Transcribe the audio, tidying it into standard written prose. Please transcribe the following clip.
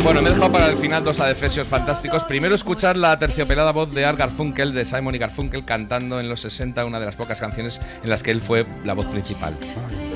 Bueno, me he dejado para el final dos adefesios fantásticos. Primero, escuchar la terciopelada voz de Art Garfunkel, de Simon y Garfunkel, cantando en los 60 una de las pocas canciones en las que él fue la voz principal.